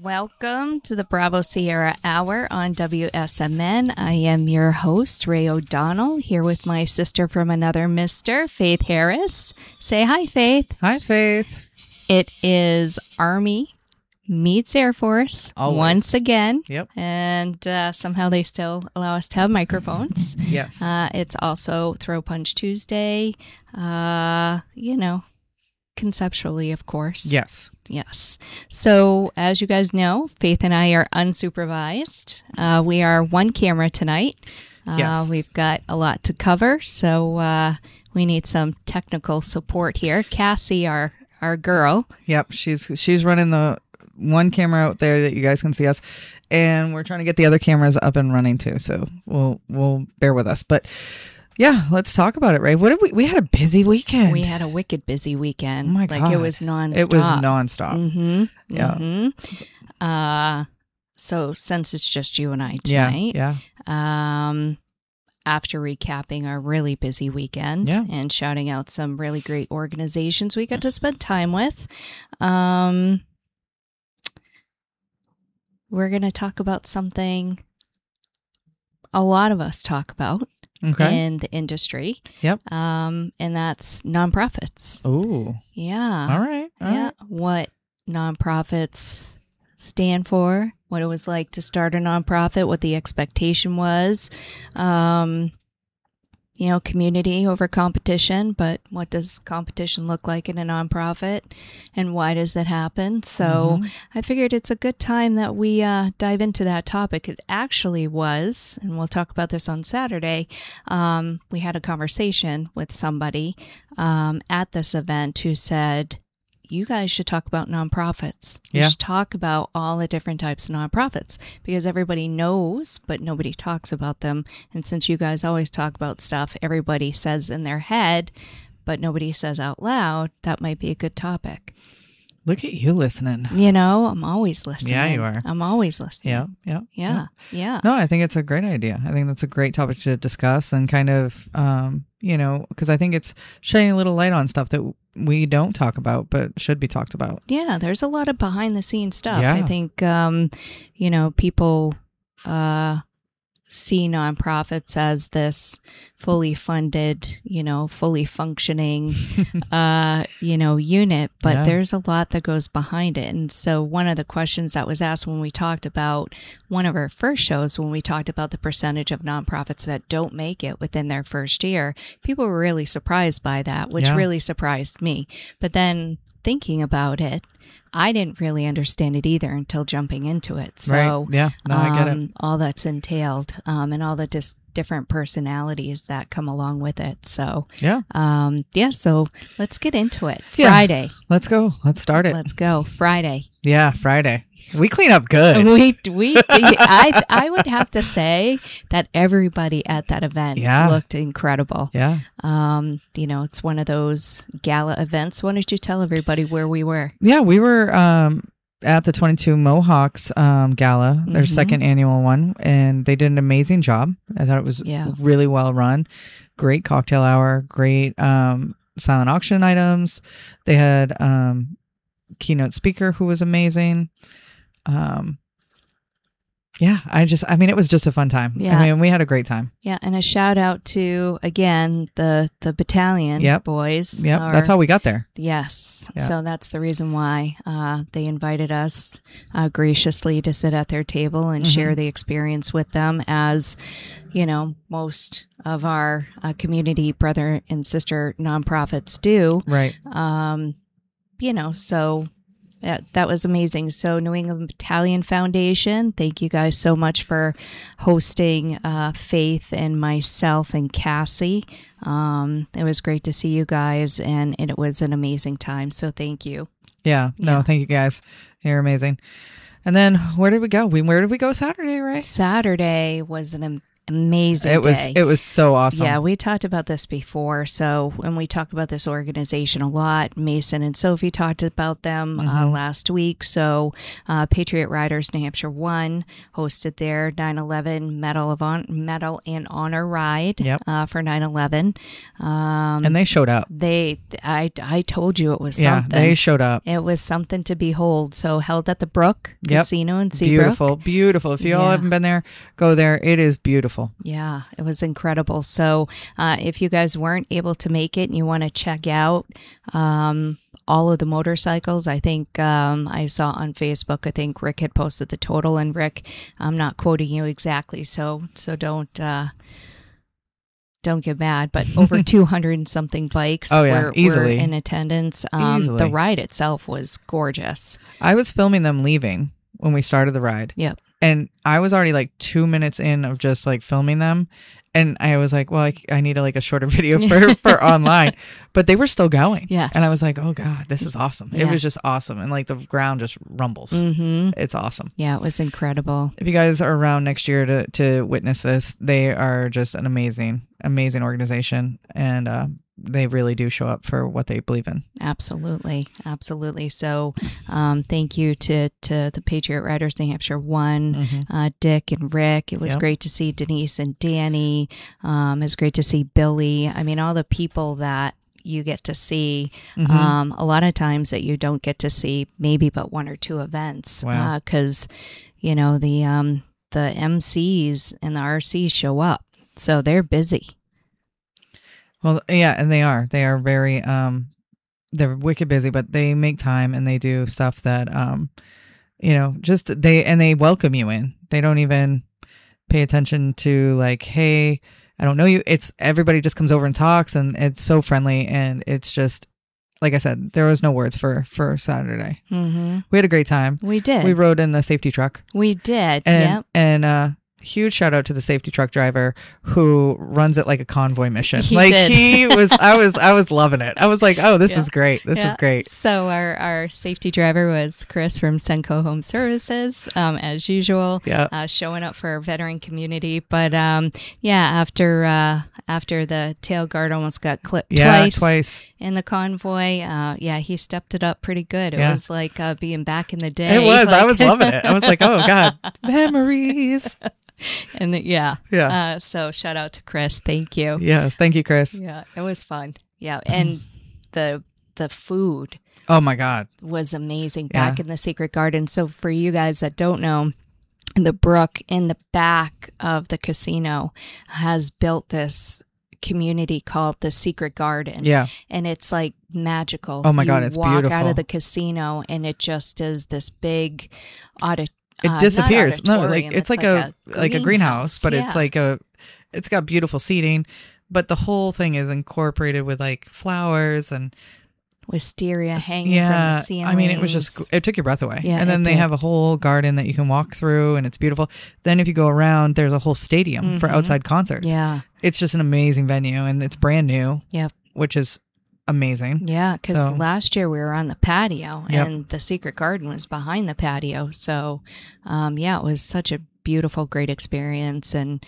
Welcome to the Bravo Sierra Hour on WSMN. I am your host, Ray O'Donnell, here with my sister from another mister, Faith Harris. Say hi, Faith. Hi, Faith. It is Army meets Air Force once again. Yep. And somehow they still allow us to have microphones. Yes. It's also Throw Punch Tuesday, conceptually, of course. Yes. Yes. So, as you guys know, Faith and I are unsupervised. We are one camera tonight. Yes. We've got a lot to cover, so we need some technical support here. Cassie, our girl. Yep. She's running the one camera out there that you guys can see us, and we're trying to get the other cameras up and running too. So we'll bear with us, but. Yeah, let's talk about it, Ray. What did we had a busy weekend. We had a wicked busy weekend. Oh my God. Like, it was nonstop. It was nonstop. Mm-hmm. Yeah. Mm-hmm. So since it's just you and I tonight, Yeah. After recapping our really busy weekend and shouting out some really great organizations we got to spend time with, we're going to talk about something a lot of us talk about. Okay. In the industry. Yep. And that's nonprofits. Ooh. Yeah. All right. What nonprofits stand for, what it was like to start a nonprofit, what the expectation was, community over competition, but what does competition look like in a nonprofit and why does that happen? So I figured it's a good time that we dive into that topic. It actually was, and we'll talk about this on Saturday, we had a conversation with somebody at this event who said, you guys should talk about nonprofits. You should talk about all the different types of nonprofits because everybody knows, but nobody talks about them. And since you guys always talk about stuff everybody says in their head, but nobody says out loud, that might be a good topic. Look at you listening. I'm always listening. Yeah, you are. I'm always listening. Yeah. No, I think it's a great idea. I think that's a great topic to discuss and kind of, because I think it's shedding a little light on stuff that we don't talk about, but should be talked about. Yeah, there's a lot of behind the scenes stuff. Yeah. I think, people see nonprofits as this fully funded, fully functioning, unit, but there's a lot that goes behind it. And so one of the questions that was asked when we talked about one of our first shows, when we talked about the percentage of nonprofits that don't make it within their first year, people were really surprised by that, which really surprised me. But then thinking about it, I didn't really understand it either until jumping into it. So, right. Yeah, no, I get it. All that's entailed, and all the different personalities that come along with it. So, so let's get into it. Friday. Let's go. Let's start it. Let's go. Friday. Yeah, Friday. We clean up good. I would have to say that everybody at that event looked incredible. Yeah. It's one of those gala events. Why don't you tell everybody where we were? Yeah, we were at the 22 Mohawks gala, their second annual one, and they did an amazing job. I thought it was really well run. Great cocktail hour, great silent auction items. They had keynote speaker who was amazing. It was just a fun time. Yeah. We had a great time. Yeah. And a shout out to, again, the battalion boys. Yep. That's how we got there. Yes. Yep. So that's the reason why they invited us graciously to sit at their table and share the experience with them, as, most of our community brother and sister nonprofits do. Right. So that was amazing. So New England Battalion Foundation, thank you guys so much for hosting Faith and myself and Cassie. It was great to see you guys, and it was an amazing time. So thank you. Yeah. No, thank you guys. You're amazing. And then where did we go? Where did we go Saturday, right? Saturday was an amazing day. It was so awesome. Yeah, we talked about this before. So when we talk about this organization a lot, Mason and Sophie talked about them last week. So Patriot Riders New Hampshire 1 hosted their 9/11 Medal and Honor Ride for 9/11. And they showed up. I told you it was Yeah, something. they showed up. It was something to behold. So held at the Brook Casino in Seabrook. Beautiful, beautiful. If you all haven't been there, go there. It is beautiful. Yeah, it was incredible. So if you guys weren't able to make it and you want to check out all of the motorcycles, I think I saw on Facebook, I think Rick had posted the total. And Rick, I'm not quoting you exactly, so don't get mad, but over 200 and something bikes were in attendance. The ride itself was gorgeous. I was filming them leaving when we started the ride. Yep. And I was already like 2 minutes in of just like filming them. And I was like, well, I need a shorter video for online. But they were still going. Yes. And I was like, oh, God, this is awesome. Yeah. It was just awesome. And like the ground just rumbles. Mm-hmm. It's awesome. Yeah, it was incredible. If you guys are around next year to witness this, they are just an amazing organization. And they really do show up for what they believe in. Absolutely. Absolutely. So thank you to the Patriot Riders New Hampshire 1, Dick and Rick. It was great to see Denise and Danny. It was great to see Billy. I mean, all the people that you get to see a lot of times that you don't get to see maybe but one or two events. Wow. Because, the MCs and the RCs show up. So they're busy. Well, yeah, and they are. They are very, they're wicked busy, but they make time and they do stuff that, they welcome you in. They don't even pay attention to like, hey, I don't know you. It's everybody just comes over and talks, and it's so friendly, and it's just, like I said, there was no words for Saturday. Mm-hmm. We had a great time. We did. We rode in the safety truck. We did. And huge shout out to the safety truck driver who runs it like a convoy mission. He was, I was loving it. I was like, oh, this is great. This is great. So our safety driver was Chris from Senco Home Services, as usual, showing up for our veteran community. But after the tail guard almost got clipped twice in the convoy, he stepped it up pretty good. It was like being back in the day. It was. I was loving it. I was like, oh God, memories. And so shout out to Chris. Thank you. Yes, thank you, Chris. Yeah, it was fun. Yeah, and the food. Oh my God, was amazing back in the Secret Garden. So for you guys that don't know, the brook in the back of the casino has built this community called the Secret Garden. Yeah, and it's like magical. Oh my God, it's beautiful. You walk out of the casino and it just is this big auditorium. It disappears. No, it's like a greenhouse, but it's got beautiful seating, but the whole thing is incorporated with like flowers and wisteria hanging from the ceiling. I mean, it took your breath away. Yeah, and then they have a whole garden that you can walk through, and it's beautiful. Then if you go around, there's a whole stadium for outside concerts. Yeah, it's just an amazing venue, and it's brand new. Yep, which is amazing. Yeah, because last year we were on the patio and the Secret Garden was behind the patio. So, it was such a beautiful, great experience. And,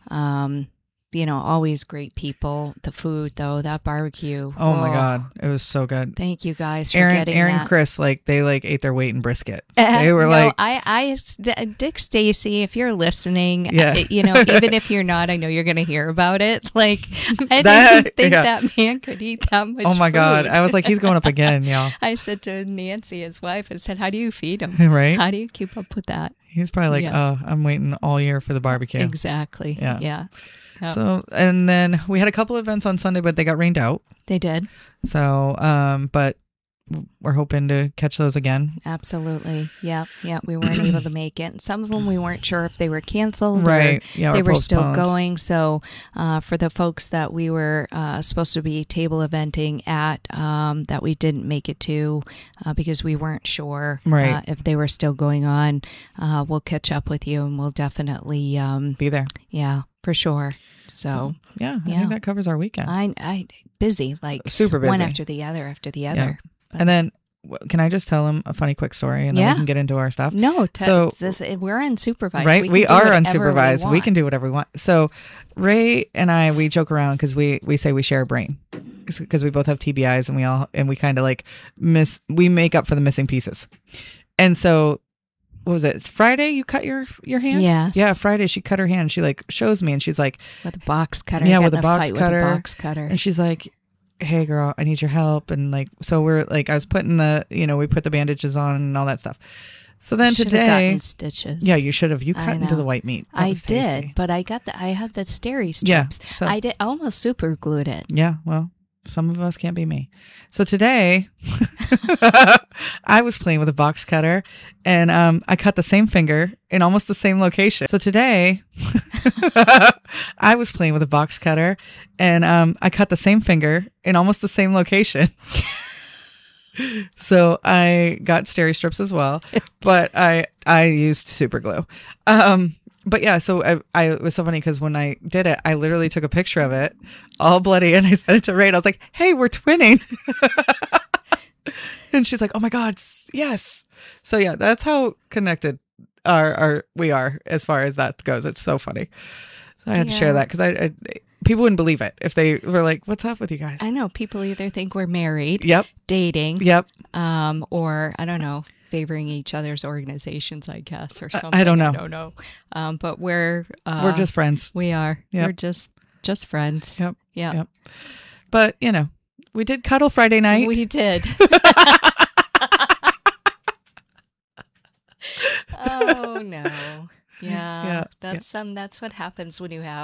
always great people. The food, though, that barbecue. Oh my God. It was so good. Thank you guys for getting that. And Chris, they ate their weight in brisket. They were Dick Stacy, if you're listening, even if you're not, I know you're going to hear about it. Like, I didn't think that man could eat that much Oh my food. God. I was like, he's going up again, y'all. I said to Nancy, his wife, I said, how do you feed him? Right? How do you keep up with that? He's probably like, I'm waiting all year for the barbecue. Exactly. Yeah. So, and then we had a couple events on Sunday, but they got rained out. They did. So, but we're hoping to catch those again. Absolutely. Yeah. We weren't able to make it. And some of them we weren't sure if they were canceled or they were still going. So for the folks that we were supposed to be table eventing at that we didn't make it to because we weren't sure if they were still going on, we'll catch up with you and we'll definitely be there. Yeah, for sure. So I think that covers our weekend. I busy, like super busy, one after the other. Yeah. And then can I just tell him a funny quick story and then we can get into our stuff? No, we're unsupervised. Right? We are unsupervised. We can do whatever we want. So Ray and I, we joke around because we say we share a brain because we both have TBIs and we kind of like we make up for the missing pieces. And so what was it? It's Friday you cut your hand? Yes. Yeah, Friday she cut her hand. She like shows me and she's like with a box cutter. Yeah, with a box cutter. And she's like, hey girl, I need your help. And like, so we're like, I was putting we put the bandages on and all that stuff. So then today, gotten stitches. Yeah, you should have. You cut into the white meat. I did, but I had the steri strips. Yeah, so, I did almost super glued it. Yeah, well, some of us can't be me. So today, I was playing with a box cutter, and I cut the same finger in almost the same location. So today, I was playing with a box cutter, and I cut the same finger in almost the same location. So I got steri strips as well, but I used super glue. But yeah, so it was so funny because when I did it, I literally took a picture of it all bloody and I sent it to Ray. I was like, hey, we're twinning. And she's like, oh my God, yes. So yeah, that's how connected we are as far as that goes. It's so funny. So I had to share that because I people wouldn't believe it if they were like, what's up with you guys? I know people either think we're married, dating, or I don't know, favoring each other's organizations, I guess, or something. I don't know. I don't know. But we're just friends. We are. Yep. We're just friends. Yep. Yep. But we did cuddle Friday night. We did. Oh no. Yeah. That's what happens when you have